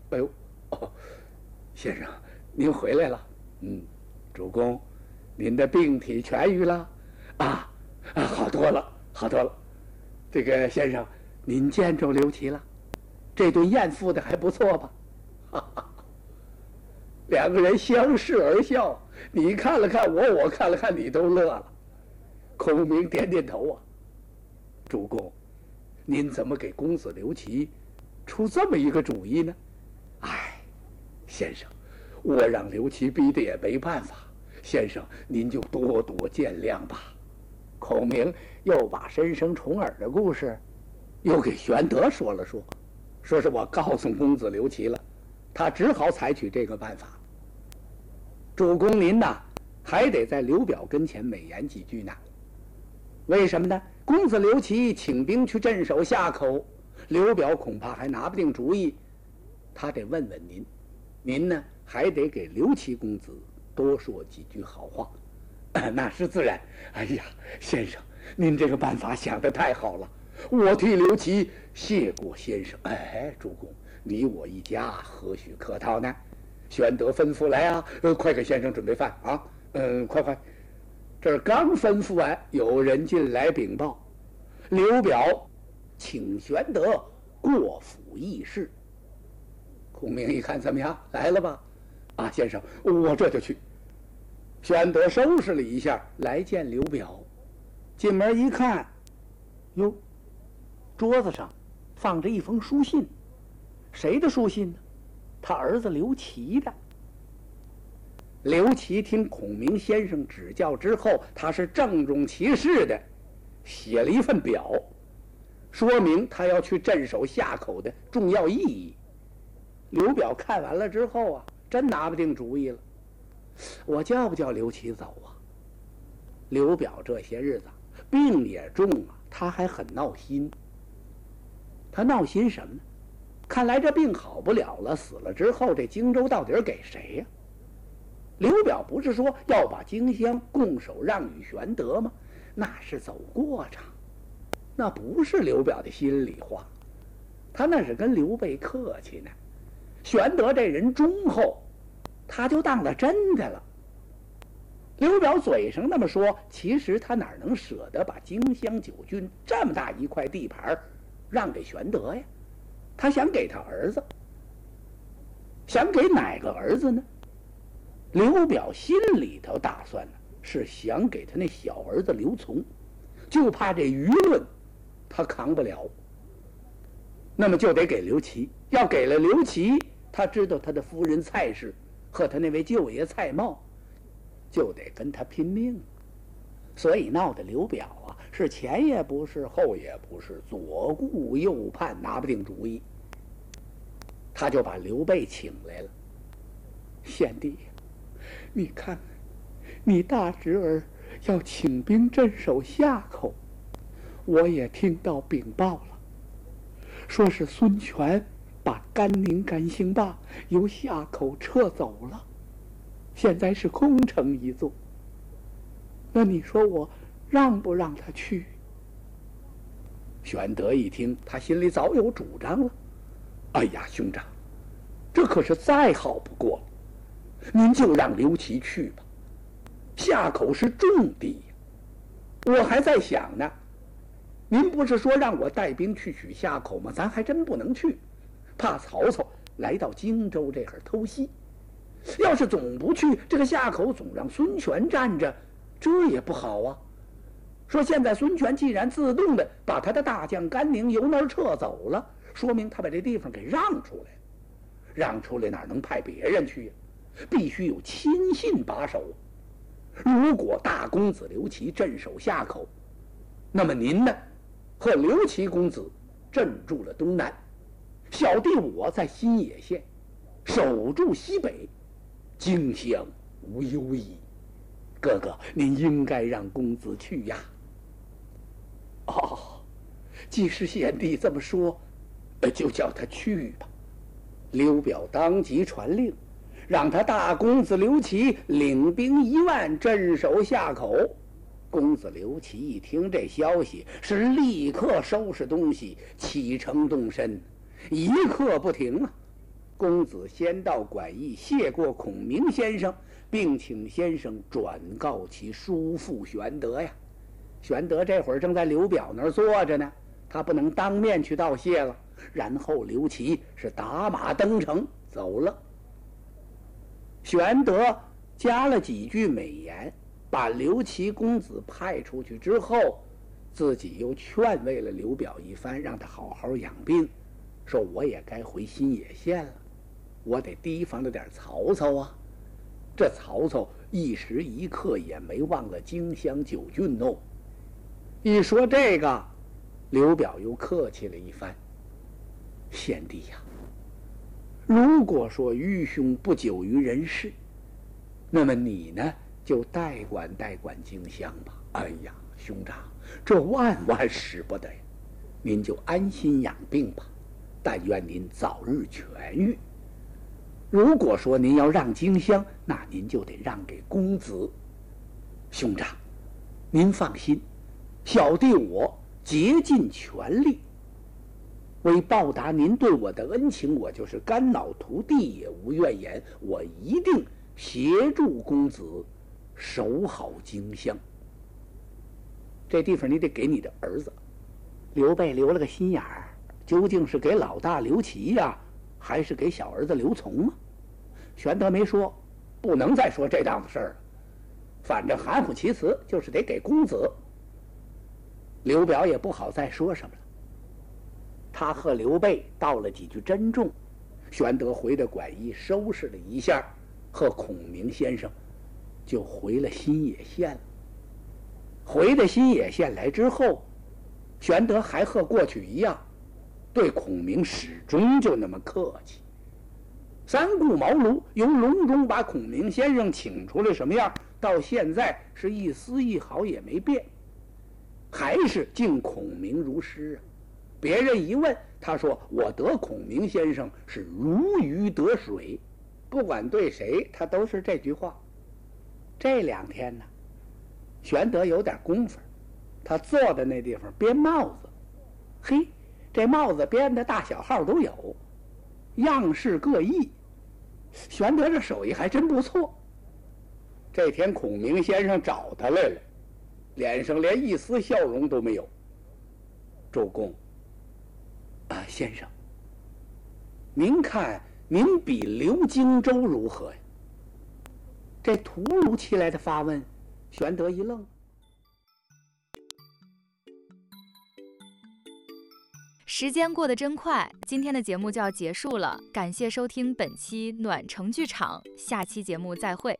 哎呦，哦，先生，您回来了。主公，您的病体痊愈了？啊，好多了，好多了。这个先生，您见着刘琦了？这顿宴付的还不错吧？哈哈，两个人相视而笑，你看了看我，我看了看你，都乐了。孔明点点头啊，主公，您怎么给公子刘琦出这么一个主意呢？哎，先生，我让刘琦逼得也没办法，先生您就多多见谅吧。孔明又把申生重耳的故事又给玄德说了说，说是我告诉公子刘琦了，他只好采取这个办法。主公您呐，还得在刘表跟前美言几句呢。为什么呢？公子刘琦请兵去镇守夏口，刘表恐怕还拿不定主意，他得问问您，您呢还得给刘琦公子多说几句好话。那是自然。哎呀，先生，您这个办法想得太好了，我替刘琦谢过先生。哎，主公，你我一家何须客套呢？玄德吩咐来啊，快给先生准备饭啊！快！这儿刚吩咐完，有人进来禀报，刘表请玄德过府议事。孔明一看，怎么样，来了吧？啊，先生，我这就去。玄德收拾了一下，来见刘表。进门一看，哟，桌子上放着一封书信。谁的书信呢？他儿子刘琦的。刘琦听孔明先生指教之后，他是郑重其事的写了一份表，说明他要去镇守夏口的重要意义。刘表看完了之后啊，真拿不定主意了，我叫不叫刘琦走啊？刘表这些日子病也重啊，他还很闹心。他闹心什么呢？看来这病好不了了，死了之后这荆州到底给谁呀？刘表不是说要把荆襄拱手让与玄德吗？那是走过场，那不是刘表的心里话，他那是跟刘备客气呢。玄德这人忠厚，他就当了真的了。刘表嘴上那么说，其实他哪能舍得把荆襄9郡这么大一块地盘让给玄德呀？他想给他儿子，想给哪个儿子呢？刘表心里头打算呢，是想给他那小儿子刘琮，就怕这舆论他扛不了，那么就得给刘琦。要给了刘琦，他知道他的夫人蔡氏和他那位舅爷蔡瑁就得跟他拼命，所以闹得刘表啊是前也不是后也不是，左顾右盼，拿不定主意。他就把刘备请来了。贤弟，你看，你大侄儿要请兵镇守夏口，我也听到禀报了，说是孙权把甘宁、甘兴霸由夏口撤走了，现在是空城一座。那你说我让不让他去？玄德一听，他心里早有主张了。哎呀，兄长，这可是再好不过了，您就让刘琦去吧。夏口是重地呀，我还在想呢，您不是说让我带兵去取夏口吗？咱还真不能去，怕曹操来到荆州这儿偷袭。要是总不去，这个夏口总让孙权占着，这也不好啊。说现在孙权既然自动的把他的大将甘宁由那儿撤走了，说明他把这地方给让出来了。让出来哪能派别人去呀？必须有亲信把守。如果大公子刘琦镇守夏口，那么您呢和刘琦公子镇住了东南，小弟我在新野县守住西北，荆襄无忧矣。哥哥，您应该让公子去呀。哦，既是贤弟这么说，就叫他去吧。刘表当即传令，让他大公子刘琦领兵1万镇守夏口。公子刘琦一听这消息，是立刻收拾东西，启程动身，一刻不停啊。 公子先到馆驿谢过孔明先生，并请先生转告其叔父玄德呀。玄德这会儿正在刘表那儿坐着呢，他不能当面去道谢了。然后刘琦是打马登城走了。玄德加了几句美言，把刘琦公子派出去之后，自己又劝慰了刘表一番，让他好好养病，说我也该回新野县了，我得提防着点曹操啊。这曹操一时一刻也没忘了荆襄9郡哦。一说这个，刘表又客气了一番，贤弟呀，如果说愚兄不久于人世，那么你呢就代管荆襄吧。哎呀，兄长，这万使不得呀，您就安心养病吧，但愿您早日痊愈。如果说您要让荆襄，那您就得让给公子。兄长，您放心，小弟我竭尽全力，为报答您对我的恩情，我就是肝脑涂地也无怨言，我一定协助公子守好荆襄。这地方你得给你的儿子。刘备留了个心眼儿，究竟是给老大刘琦呀，还是给小儿子刘琮啊？玄德没说，不能再说这档子事儿了，反正含糊其辞，就是得给公子。刘表也不好再说什么了，他和刘备道了几句珍重。玄德回到馆驿收拾了一下，和孔明先生就回了新野县了。回到新野县来之后，玄德还和过去一样，对孔明始终就那么客气。三顾茅庐，由隆中把孔明先生请出来什么样，到现在是一丝一毫也没变，还是敬孔明如师啊。别人一问，他说我得孔明先生是如鱼得水，不管对谁他都是这句话。这2天呢，玄德有点功夫，他坐在那地方编帽子。嘿，这帽子编的大小号都有，样式各异，玄德这手艺还真不错。这天孔明先生找他来了，脸上连一丝笑容都没有。周公先生，您看您比刘荆州如何呀？这突如其来的发问，玄德一愣。 时间过得真快，今天的节目就要结束了，感谢收听本期暖城剧场，下期节目再会。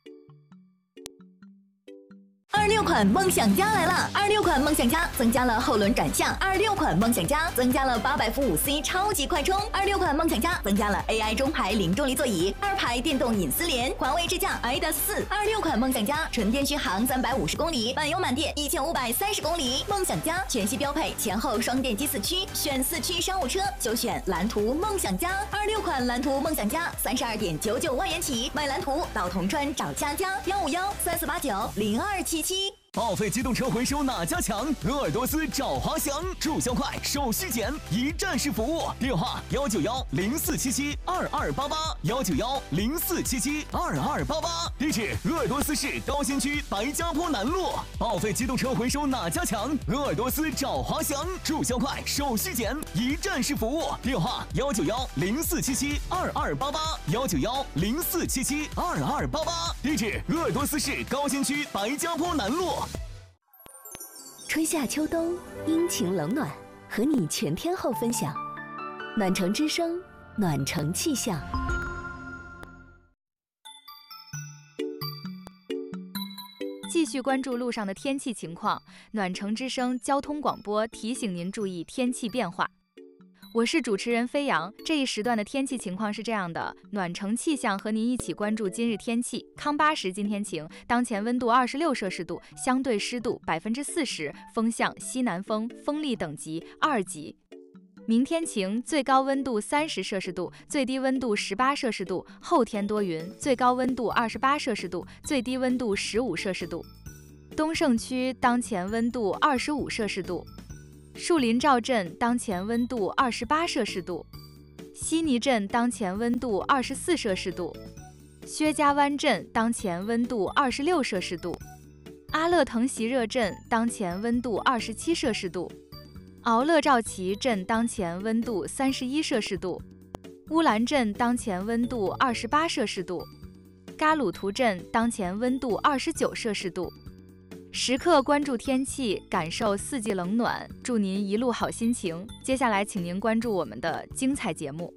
26款梦想家来了！26款梦想家增加了后轮转向，26款梦想家增加了800伏5C 超级快充，26款梦想家增加了 AI 中排零重力座椅，2排电动隐私联，环卫智驾 iDAS4。26款梦想家纯电续航350公里，满油满电1530公里。梦想家全系标配前后双电机4驱，选4驱商务车就选蓝图梦想家。26款蓝图梦想家32.99万元起，买蓝图到铜川找佳佳15134890277。 报废机动车回收哪家强？鄂尔多斯找华翔，注销快，手续简，一站式服务。电话19104772288，19104772288。地址鄂尔多斯市高新区白家坡南路。报废机动车回收哪家强？鄂尔多斯找华翔，注销快，手续简，一站式服务。电话19104772288，19104772288。地址鄂尔多斯市高新区白家坡南路。 春夏秋冬，阴晴冷暖，和你全天候分享。暖城之声，暖城气象。 继续关注路上的天气情况，暖城之声交通广播提醒您注意天气变化。我是主持人飞扬，这一时段的天气情况是这样的：暖城气象和您一起关注今日天气。康巴什今天晴，当前温度26摄氏度，相对湿度40%，风向西南风，风力等级2级。明天晴，最高温度30摄氏度，最低温度18摄氏度。后天多云，最高温度28摄氏度，最低温度15摄氏度。东胜区当前温度25摄氏度。树林赵镇当前温度28摄氏度， 悉尼镇当前温度24摄氏度，薛家湾镇当前温度26摄氏度，阿勒腾席热镇当前温度27摄氏度，敖勒肇旗镇当前温度31摄氏度，乌兰镇当前温度28摄氏度，嘎鲁图镇当前温度29摄氏度。时刻关注天气，感受四季冷暖，祝您一路好心情。接下来请您关注我们的精彩节目。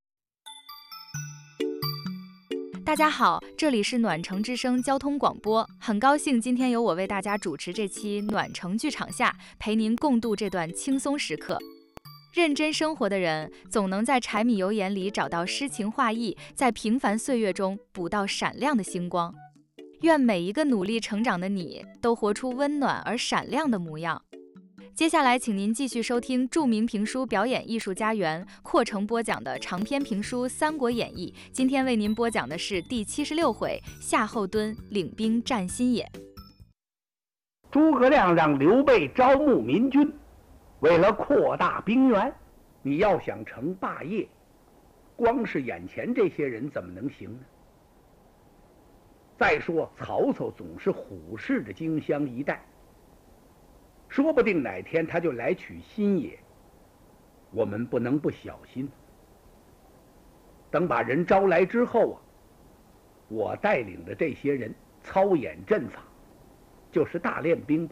大家好，这里是暖城之声交通广播，很高兴今天由我为大家主持这期暖城剧场下，陪您共度这段轻松时刻。认真生活的人，总能在柴米油盐里找到诗情画意，在平凡岁月中捕到闪亮的星光。愿每一个努力成长的你，都活出温暖而闪亮的模样。接下来，请您继续收听著名评书表演艺术家园扩成播讲的长篇评书《三国演义》。今天为您播讲的是第76回夏侯惇领兵战新野。 诸葛亮让刘备招募民军，为了扩大兵源，你要想成霸业，光是眼前这些人怎么能行呢？再说曹操总是虎视着荆襄一带，说不定哪天他就来取新野，我们不能不小心。等把人招来之后啊，我带领的这些人操演阵法，就是大练兵吧。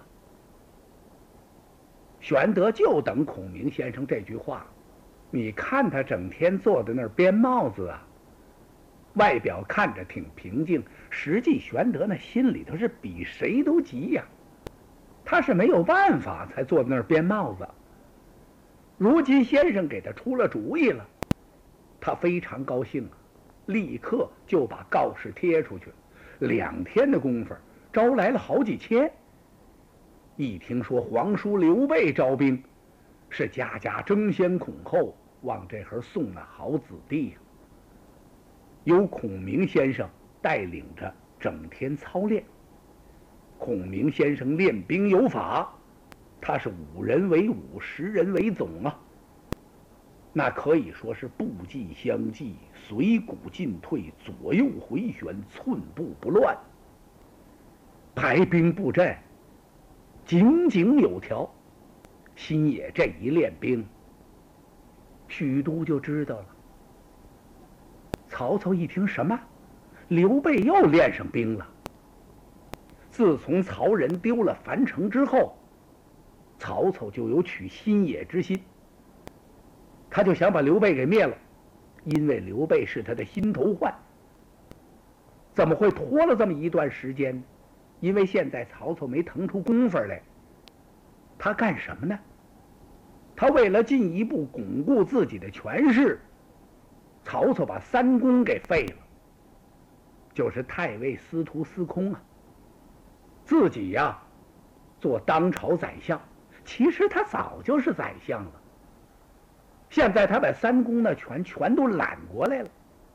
玄德就等孔明先生这句话，你看他整天坐在那儿编帽子啊，外表看着挺平静，实际玄德那心里头是比谁都急呀。他是没有办法才坐在那儿编帽子。如今先生给他出了主意了，他非常高兴啊，立刻就把告示贴出去了。2天的功夫，招来了好几千。一听说皇叔刘备招兵，是家家争先恐后往这盒送了好子弟呀。由孔明先生带领着整天操练。孔明先生练兵有法，他是5人为伍，10人为总啊，那可以说是步迹相继，随鼓进退，左右回旋，寸步不乱，排兵布阵井井有条。新野这一练兵，许都就知道了。曹操一听，什么？刘备又练上兵了。自从曹仁丢了樊城之后，曹操就有取新野之心，他就想把刘备给灭了，因为刘备是他的心头患。怎么会拖了这么一段时间呢？因为现在曹操没腾出功夫来。他干什么呢？他为了进一步巩固自己的权势，曹操把3公给废了，就是太尉司徒司空啊，自己呀做当朝宰相。其实他早就是宰相了，现在他把3公的全都揽过来了。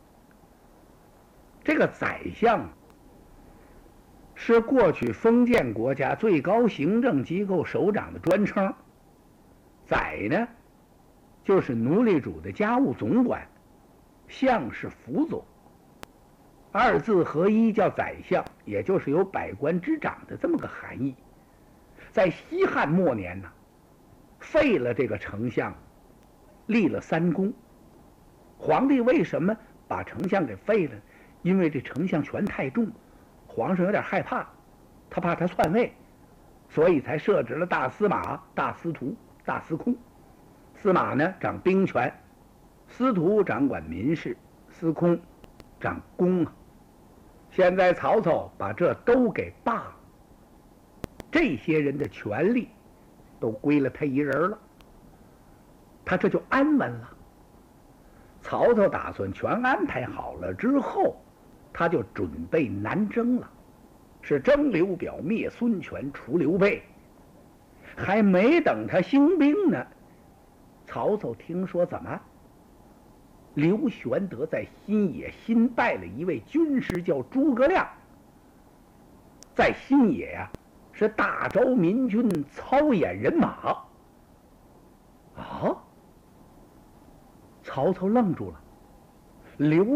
这个宰相是过去封建国家最高行政机构首长的专称，宰呢就是奴隶主的家务总管，相是辅佐，2字合一叫宰相，也就是有百官之长的这么个含义。在西汉末年呢，废了这个丞相，立了3公。皇帝为什么把丞相给废了？因为这丞相权太重，皇上有点害怕，他怕他篡位，所以才设置了大司马、大司徒、大司空。司马呢掌兵权，司徒掌管民事，司空掌公啊。现在曹操把这都给罢了，这些人的权力都归了他一人了，他这就安稳了。曹操打算全安排好了之后，他就准备南征了，是征刘表，灭孙权，除刘备。还没等他兴兵呢，曹操听说怎么刘玄德在新野新拜了一位军师，叫诸葛亮，在新野呀是大招民军，操演人马。啊， 曹操愣住了，刘